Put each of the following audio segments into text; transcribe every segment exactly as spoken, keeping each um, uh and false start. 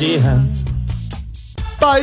dia. Tá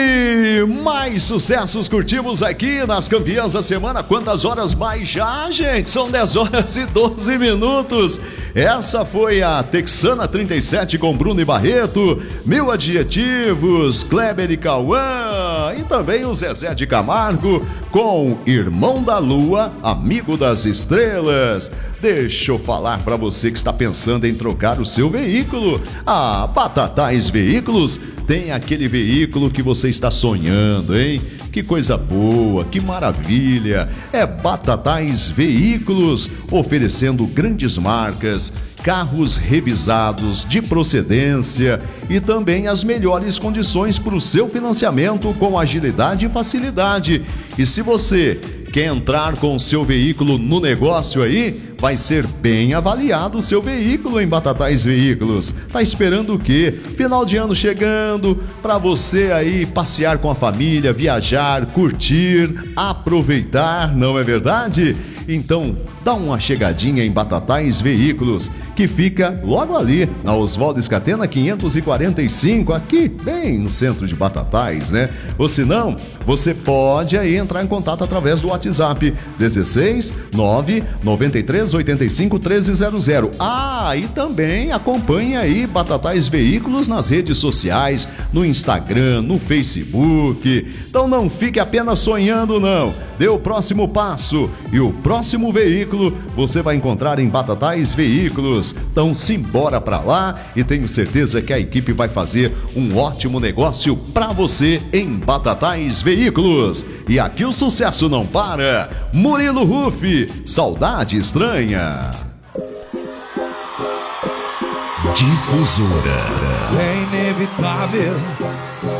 aí, mais sucessos curtimos aqui nas Campeãs da Semana. Quantas horas mais já, gente? São dez horas e doze minutos. Essa foi a Texana trinta e sete com Bruno e Barreto, Mil Adjetivos, Kleber e Cauã, e também o Zezé de Camargo com Irmão da Lua, Amigo das Estrelas. Deixa eu falar para você que está pensando em trocar o seu veículo. A Batatais Veículos tem aquele veículo que você está sonhando, hein? Que coisa boa, que maravilha! É Batatais Veículos, oferecendo grandes marcas, carros revisados de procedência e também as melhores condições para o seu financiamento com agilidade e facilidade. E se você quer entrar com o seu veículo no negócio aí, vai ser bem avaliado o seu veículo em Batatais Veículos. Tá esperando o quê? Final de ano chegando, para você aí passear com a família, viajar, curtir, aproveitar, não é verdade? Então, dá uma chegadinha em Batatais Veículos, que fica logo ali, na Oswaldo Escatena quinhentos e quarenta e cinco, aqui bem no centro de Batatais, né? Ou se não, você pode aí entrar em contato através do WhatsApp dezesseis nove noventa e três oitenta e cinco treze zero zero. Ah, e também acompanhe aí Batatais Veículos nas redes sociais, no Instagram, no Facebook. Então não fique apenas sonhando, não. Dê o próximo passo e o próximo veículo você vai encontrar em Batatais Veículos. Então simbora pra lá e tenho certeza que a equipe vai fazer um ótimo negócio pra você em Batatais Veículos. E aqui o sucesso não para. Murilo Ruff, Saudade Estranha. Difusora. É inevitável